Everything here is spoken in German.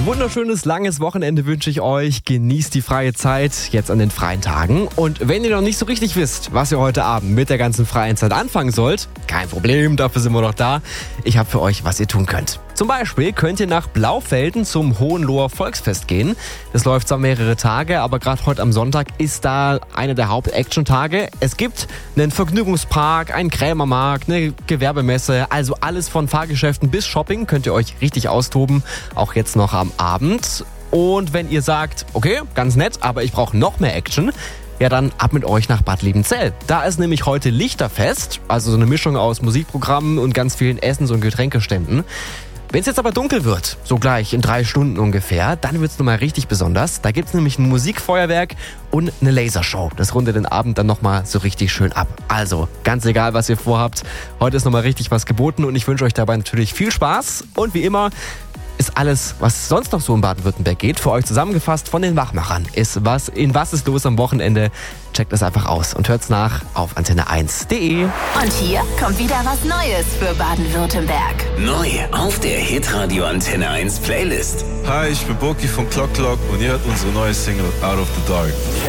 wunderschönes, langes Wochenende wünsche ich euch. Genießt die freie Zeit jetzt an den freien Tagen. Und wenn ihr noch nicht so richtig wisst, was ihr heute Abend mit der ganzen freien Zeit anfangen sollt, kein Problem, dafür sind wir noch da. Ich habe für euch, was ihr tun könnt. Zum Beispiel könnt ihr nach Blaufelden zum Hohenloher Volksfest gehen. Das läuft zwar mehrere Tage, aber gerade heute am Sonntag ist da einer der Haupt-Action-Tage. Es gibt einen Vergnügungspark, einen Krämermarkt, eine Gewerbemesse, also alles von Fahrgeschäften bis Shopping könnt ihr euch richtig austoben, auch jetzt noch am Abend. Und wenn ihr sagt, okay, ganz nett, aber ich brauche noch mehr Action, ja dann ab mit euch nach Bad Liebenzell. Da ist nämlich heute Lichterfest, also so eine Mischung aus Musikprogrammen und ganz vielen Essens- und Getränkeständen. Wenn es jetzt aber dunkel wird, so gleich in 3 Stunden ungefähr, dann wird es nochmal richtig besonders. Da gibt es nämlich ein Musikfeuerwerk und eine Lasershow. Das rundet den Abend dann nochmal so richtig schön ab. Also, ganz egal, was ihr vorhabt, heute ist nochmal richtig was geboten und ich wünsche euch dabei natürlich viel Spaß. Und wie immer ist alles, was sonst noch so in Baden-Württemberg geht, für euch zusammengefasst von den Wachmachern. In was ist los am Wochenende? Checkt es einfach aus und hört's nach auf antenne1.de. Und hier kommt wieder was Neues für Baden-Württemberg. Neu auf der Hitradio Antenne 1 Playlist. Hi, ich bin Boki von Clock Clock und ihr hört unsere neue Single Out of the Dark.